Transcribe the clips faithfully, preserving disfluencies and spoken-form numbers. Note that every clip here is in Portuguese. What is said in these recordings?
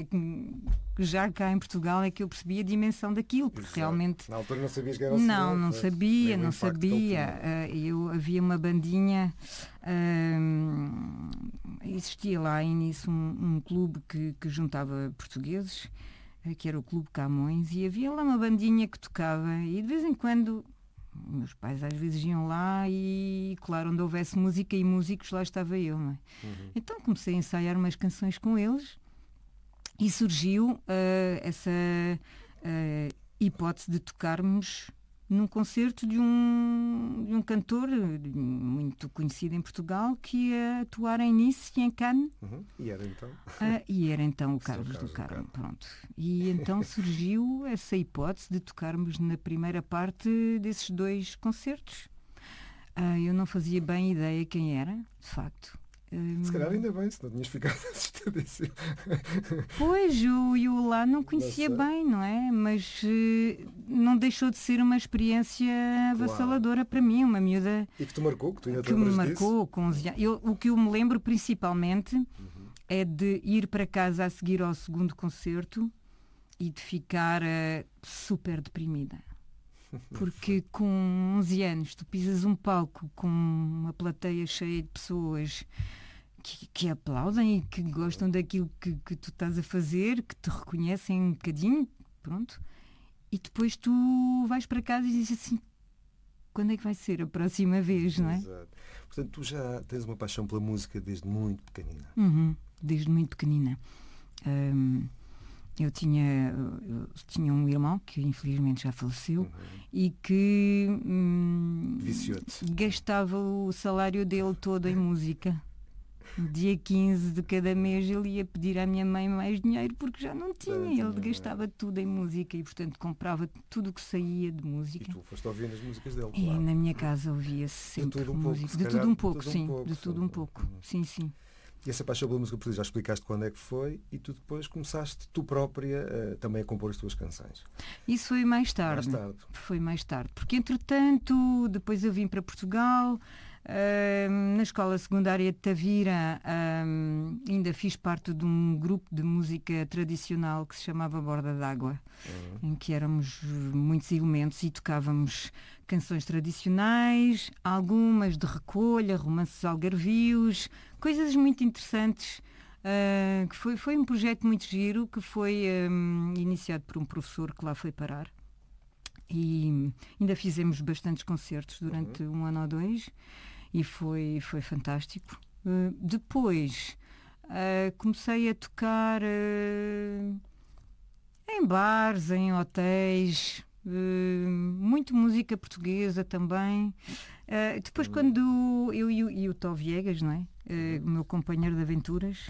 é? Que já cá em Portugal é que eu percebi a dimensão daquilo, porque Exato. realmente... Na altura não sabias que era o Não, senhor, não foi. sabia, Nem o não impacto que ele sabia. tinha. Uh, eu havia uma bandinha, uh, existia lá em início um, um clube que, que juntava portugueses, uh, que era o Clube Camões, e havia lá uma bandinha que tocava, e de vez em quando meus pais às vezes iam lá e, claro, onde houvesse música e músicos, lá estava eu, não é? Uhum. Então comecei a ensaiar umas canções com eles e surgiu uh, essa uh, hipótese de tocarmos num concerto de um, de um cantor muito conhecido em Portugal que ia atuar em Nice e em Cannes. Uhum. E era então? Uh, e era então o Carlos, Carlos do Carmo, do Carmo. pronto. E então surgiu essa hipótese de tocarmos na primeira parte desses dois concertos. Uh, eu não fazia bem ideia quem era, de facto. Se calhar ainda bem, se não tinhas ficado assustadíssimo. Pois, eu, eu lá não conhecia não bem, não é? Mas uh, não deixou de ser uma experiência avassaladora, claro, para mim, uma miúda... E que te marcou, que tu ainda te que me lembras marcou disso? com onze anos. Eu, o que eu me lembro principalmente uhum. é de ir para casa a seguir ao segundo concerto e de ficar uh, super deprimida. Porque com onze anos tu pisas um palco com uma plateia cheia de pessoas que, que aplaudem e que gostam daquilo que, que tu estás a fazer, que te reconhecem um bocadinho, pronto, e depois tu vais para casa e dizes assim, quando é que vai ser a próxima vez, não é? Exato. Portanto, tu já tens uma paixão pela música desde muito pequenina. Uhum, desde muito pequenina. Um, Eu tinha, eu tinha um irmão que infelizmente já faleceu uhum. e que hum, viciou-te. Gastava o salário dele todo em música. No dia quinze de cada mês ele ia pedir à minha mãe mais dinheiro porque já não tinha. Não tinha ele gastava tudo em música e, portanto, comprava tudo o que saía de música. E tu foste ouvindo as músicas dele, E claro. na minha casa ouvia-se sempre de tudo um música. pouco, de calhar, tudo um pouco, de tudo sim. Um pouco, de tudo sim. um pouco. Sim, sim. E essa paixão pela música portuguesa, já explicaste quando é que foi e tu depois começaste tu própria uh, também a compor as tuas canções. Isso foi mais tarde. Mais tarde. Foi mais tarde. Porque, entretanto, depois eu vim para Portugal, uh, na escola secundária de Tavira, uh, ainda fiz parte de um grupo de música tradicional que se chamava Borda d'Água, uhum. em que éramos muitos elementos e tocávamos canções tradicionais, algumas de recolha, romances algarvios, coisas muito interessantes, uh, que foi, foi um projeto muito giro, que foi um, iniciado por um professor que lá foi parar. E ainda fizemos bastantes concertos durante uhum. um ano ou dois e foi, foi fantástico. Uh, depois uh, comecei a tocar uh, em bares, em hotéis, Uh, muito música portuguesa também. Uh, depois, uhum. quando eu e o, e o Tó Viegas, não é? Uh, o meu companheiro de aventuras,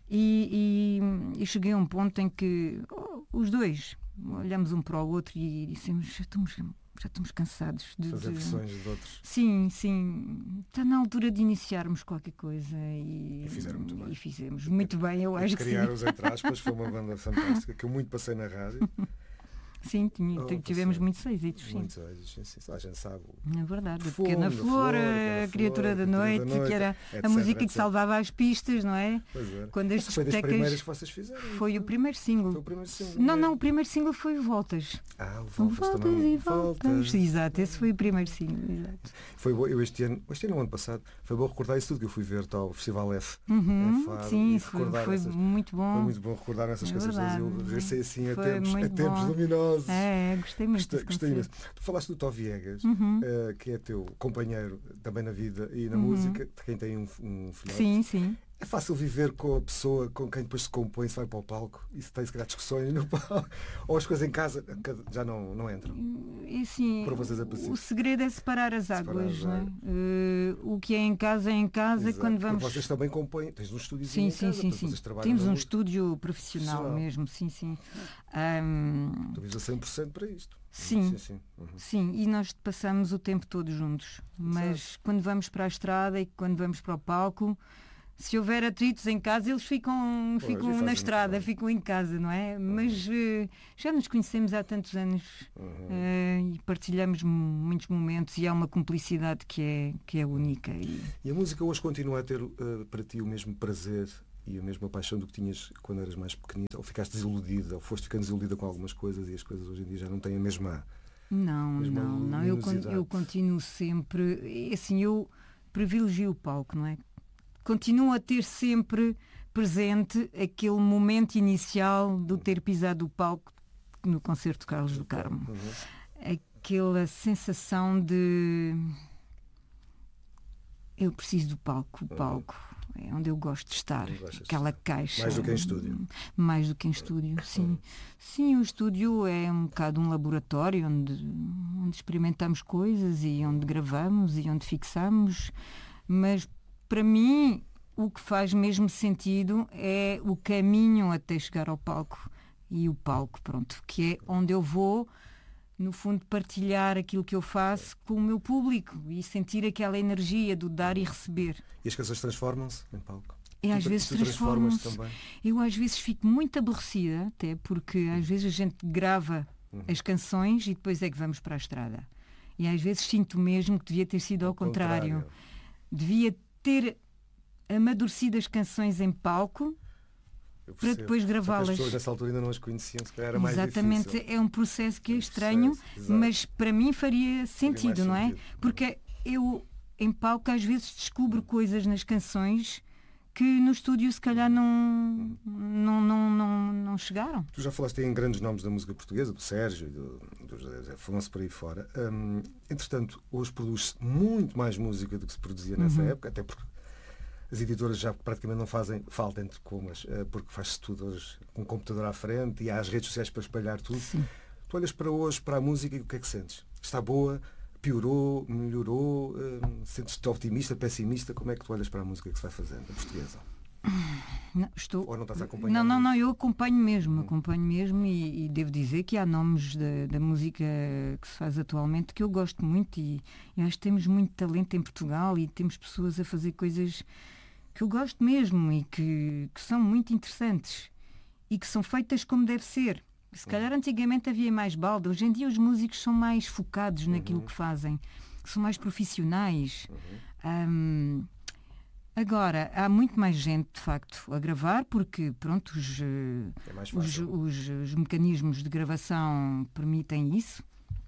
e, e, e cheguei a um ponto em que oh, os dois olhamos um para o outro e dissemos: já estamos, já estamos cansados de fazer de... versões de outros. Sim, sim. Está na altura de iniciarmos qualquer coisa e, e fizeram muito bem. E fizemos muito bem, eu e acho que sim. Criar os Entre Aspas foi uma banda fantástica que eu muito passei na rádio. Sim, tinha, oh, tivemos muitos êxitos. Muitos êxitos, sim, sim. A gente sabe. É verdade. A Fundo, Pequena Flor, a Criatura da Noite, da noite que era etc, a música etcétera que salvava as pistas, não é? Pois é. Quando as foi das primeiras que vocês fizeram. Foi o primeiro single. Foi o primeiro single. Não, não, o primeiro single foi o Voltas. Ah, o Voltas, Voltas também. e Voltas. Voltas. Exato, esse foi o primeiro single. Exato. Foi bom, eu este ano, este ano, no ano passado, foi bom recordar isso tudo que eu fui ver ao Festival F. Uhum, Fado, sim, foi, foi essas, muito bom. Foi muito bom recordar essas é canções. Eu regressei assim a tempos, a tempos bom. luminosos. É, gostei muito. Gostei, gostei imenso. Tu falaste do Tó Viegas, uhum. uh, que é teu companheiro também na vida e na uhum. música, de quem tem um, um filhote. Sim, sim. É fácil viver com a pessoa com quem depois se compõe, se vai para o palco e se tem se calhar discussões no palco, ou as coisas em casa já não, não entram? E sim, para vocês é possível. O segredo é separar as águas, separar, não é? Uh, o que é em casa é em casa. Exato. Quando vamos... Porque vocês também compõem, tens um estúdio sim, em sim, casa, sim, sim. Temos um estúdio profissional, profissional mesmo, sim, sim. Um... Tu vives a cem por cento para isto. Sim, sim, sim. Uhum. sim, e nós passamos o tempo todo juntos, mas Exato. Quando vamos para a estrada e quando vamos para o palco, se houver atritos em casa, eles ficam, pois, ficam na estrada, ficam em casa, não é? Uhum. Mas uh, já nos conhecemos há tantos anos uhum. uh, e partilhamos muitos momentos e há uma cumplicidade que é, que é única. E... e a música hoje continua a ter uh, para ti o mesmo prazer e a mesma paixão do que tinhas quando eras mais pequenita? Ou ficaste desiludida, ou foste ficando desiludida com algumas coisas e as coisas hoje em dia já não têm a mesma... Não, mesma não, não. Eu, eu continuo sempre... Assim, eu privilegio o palco, não é? Continuo a ter sempre presente aquele momento inicial de ter pisado o palco no concerto de Carlos do Carmo. Uhum. Aquela sensação de... Eu preciso do palco, o palco uhum. é onde eu gosto de estar, aquela caixa. Mais do que em estúdio. Mais do que em estúdio, sim. Uhum. Sim, o estúdio é um bocado um laboratório onde, onde experimentamos coisas e onde gravamos e onde fixamos, mas para mim o que faz mesmo sentido é o caminho até chegar ao palco. E o palco, pronto, que é onde eu vou, no fundo, partilhar aquilo que eu faço com o meu público e sentir aquela energia do dar e receber. E as canções transformam-se em palco? E às tu, vezes transformam-se. Eu às vezes fico muito aborrecida, até porque às vezes a gente grava uhum. as canções e depois é que vamos para a estrada. E às vezes sinto mesmo que devia ter sido ao contrário. contrário. Devia ter amadurecido as canções em palco para depois gravá-las. As pessoas nessa altura ainda não as conheciam, se calhar era mais difícil. Exatamente, é um processo que é estranho, processo, mas para mim faria sentido, faria não é? Sentido. Porque eu, em palco, às vezes descubro coisas nas canções que no estúdio se calhar não, não, não, não, não chegaram. Tu já falaste em grandes nomes da música portuguesa, do Sérgio, do, do José Afonso, por aí fora. Hum, entretanto, hoje produz-se muito mais música do que se produzia nessa uhum. época, até porque as editoras já praticamente não fazem falta, entre comas, porque faz-se tudo hoje com um computador à frente e há as redes sociais para espalhar tudo. Sim. Tu olhas para hoje, para a música, e o que é que sentes? Está boa? Piorou? Melhorou? Hum, sentes-te optimista? Pessimista? Como é que tu olhas para a música que se vai fazendo, a portuguesa? Não, estou... Ou não estás a acompanhar? Não, não, não, eu acompanho mesmo, hum. acompanho mesmo e, e devo dizer que há nomes da, da música que se faz atualmente que eu gosto muito e, e acho que temos muito talento em Portugal e temos pessoas a fazer coisas que eu gosto mesmo e que, que são muito interessantes e que são feitas como deve ser. Se calhar antigamente havia mais balda, hoje em dia os músicos são mais focados naquilo uhum. que fazem, são mais profissionais. Uhum. Um, agora, há muito mais gente, de facto, a gravar, porque pronto, os, é os, os, os mecanismos de gravação permitem isso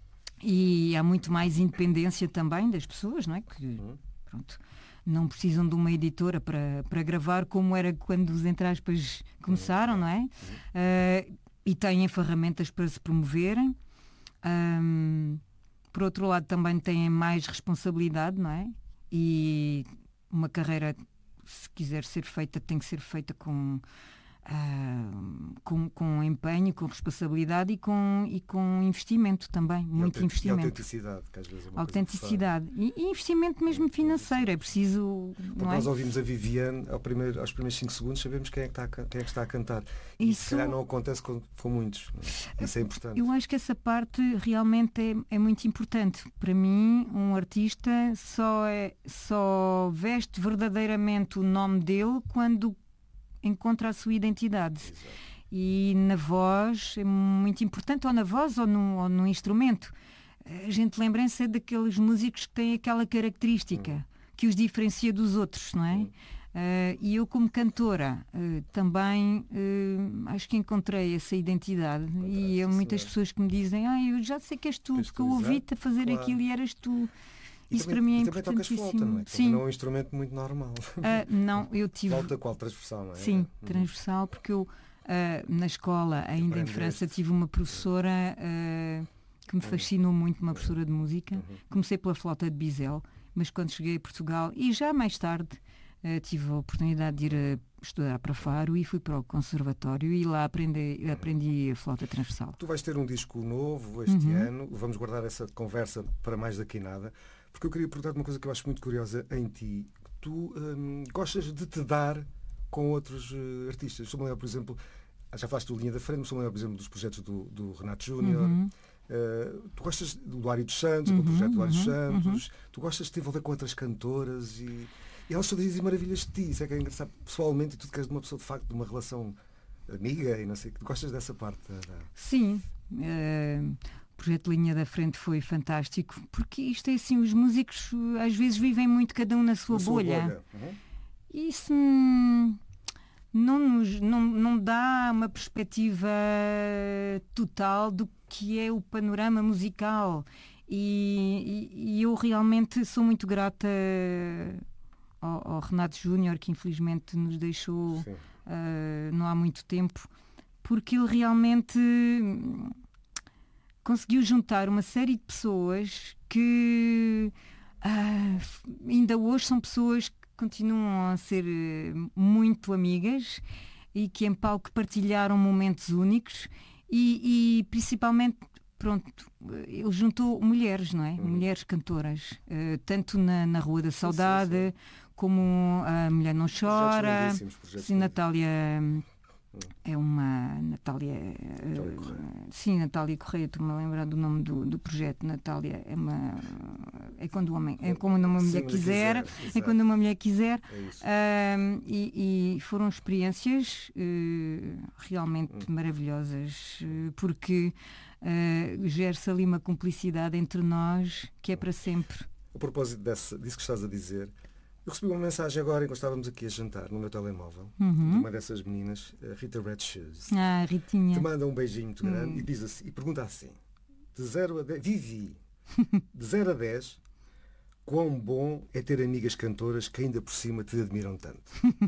e há muito mais independência também das pessoas, não é? Que, uhum. pronto, não precisam de uma editora para, para gravar como era quando os, entre aspas, começaram, não é? Uhum. Uh, e têm ferramentas para se promoverem. Um, por outro lado, também têm mais responsabilidade, não é? E uma carreira, se quiser ser feita, tem que ser feita com, uh, com, com empenho, com responsabilidade e com, e com investimento também, e muito investimento. E autenticidade, que às vezes é uma autenticidade. E, e investimento mesmo financeiro, é preciso... Porque nós é? ouvimos a Viviane ao primeiro, aos primeiros cinco segundos, sabemos quem é que está a, quem é que está a cantar. E isso, se calhar não acontece com, com muitos. Isso é importante. Eu acho que essa parte realmente é, é muito importante. Para mim, um artista só, é, só veste verdadeiramente o nome dele quando encontra a sua identidade. Exato. E na voz é muito importante, ou na voz ou no, ou no instrumento. A gente lembra-se daqueles músicos que têm aquela característica uhum. que os diferencia dos outros, não é? Uhum. Uh, e eu, como cantora, uh, também uh, acho que encontrei essa identidade. Encontraste, e há muitas pessoas que me dizem: ah, eu já sei que és tu, porque eu ouvi-te a fazer claro. aquilo e eras tu. E isso também, para mim é e também tocas flauta, não é? Sim. Não é um instrumento muito normal. Uh, não, eu tive... Flauta qual? Transversal, não é? Sim, transversal, porque eu, uh, na escola, ainda em França, tive uma professora uh, que me fascinou muito, uma professora de música. Uhum. Comecei pela flauta de bisel, mas quando cheguei a Portugal, e já mais tarde, uh, tive a oportunidade de ir a estudar para Faro e fui para o conservatório e lá aprendi, aprendi a flauta transversal. Tu vais ter um disco novo este uhum. ano, vamos guardar essa conversa para mais daqui nada. Porque eu queria perguntar-te uma coisa que eu acho muito curiosa em ti. Tu hum, gostas de te dar com outros uh, artistas. Estou a lembrar, por exemplo, já falaste do Linha da Frente, estou a lembrar, por exemplo, dos projetos do, do Renato Júnior. Uhum. Uh, tu gostas do Lário dos Santos, uhum, com o projeto do Lário dos uhum, Santos. Uhum. Tu gostas de te envolver com outras cantoras e, e elas só dizem maravilhas de ti. Isso é que é engraçado pessoalmente e tu queres de uma pessoa, de facto, de uma relação amiga e não sei. Tu gostas dessa parte? Da... Sim. Uh... O projeto Linha da Frente foi fantástico, porque isto é assim, os músicos às vezes vivem muito cada um na sua na bolha. Sua bolha. Uhum. E isso hum, não, nos, não, não dá uma perspectiva total do que é o panorama musical. E, e, e eu realmente sou muito grata ao, ao Renato Júnior, que infelizmente nos deixou uh, não há muito tempo, porque ele realmente conseguiu juntar uma série de pessoas que uh, ainda hoje são pessoas que continuam a ser muito amigas e que em palco partilharam momentos únicos e, e principalmente, pronto, ele juntou mulheres, não é? Uhum. Mulheres cantoras, uh, tanto na, na Rua da Saudade, sim, sim, sim. como a Mulher Não Chora, sim, Natália... É uma Natália, uh, sim, Natália Correia, estou-me a lembrar do nome do, do projeto. Natália é uma é quando o homem, é como uma mulher sim, quiser, quiser é quando uma mulher quiser, é uh, e, e foram experiências uh, realmente hum. maravilhosas, uh, porque uh, gera-se ali uma cumplicidade entre nós que é para sempre. A propósito desse, disso que estás a dizer, eu recebi uma mensagem agora enquanto estávamos aqui a jantar no meu telemóvel, uhum. de uma dessas meninas, a Rita Red Shoes. Ah, Ritinha. Te manda um beijinho muito grande hum. e, diz assim, e pergunta assim: de zero a dez, Vivi, de zero a dez, quão bom é ter amigas cantoras que ainda por cima te admiram tanto?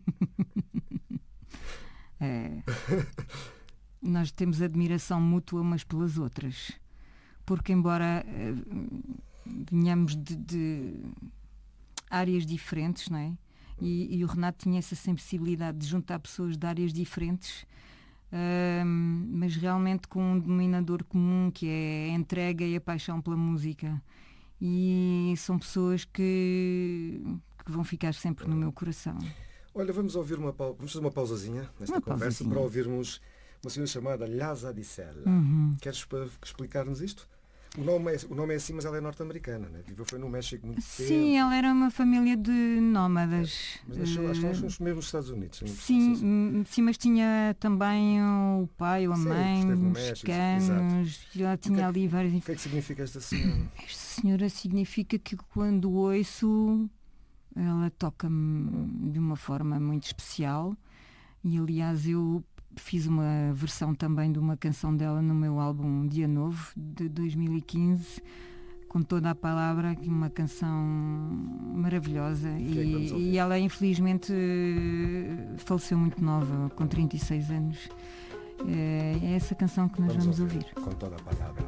É. Nós temos admiração mútua umas pelas outras, porque embora uh, venhamos de. de áreas diferentes, não é? E, e o Renato tinha essa sensibilidade de juntar pessoas de áreas diferentes, um, mas realmente com um denominador comum, que é a entrega e a paixão pela música. E são pessoas que, que vão ficar sempre no meu coração. Olha, vamos ouvir uma pausa, vamos fazer uma pausazinha nesta uma conversa pausazinha. Para ouvirmos uma senhora chamada Lhasa Dissela. Uhum. Queres explicar-nos isto? O nome, é, o nome é assim, mas ela é norte-americana, né? Viveu foi no México muito tempo. Sim, ela era uma família de nómadas. É, mas nasceu, uh, acho que nós somos mesmo nos Estados Unidos. Sim, sim, sim, mas tinha também o pai ou a sim, mãe, mexicanos. Ela tinha que, ali vários... O que é que significa esta senhora? Esta senhora significa que quando ouço, ela toca-me de uma forma muito especial. E aliás, eu fiz uma versão também de uma canção dela no meu álbum Dia Novo, de dois mil e quinze, com toda a palavra, uma canção maravilhosa. E, e ela infelizmente faleceu muito nova, com trinta e seis anos. É essa canção que nós vamos, vamos ouvir. Com toda a palavra.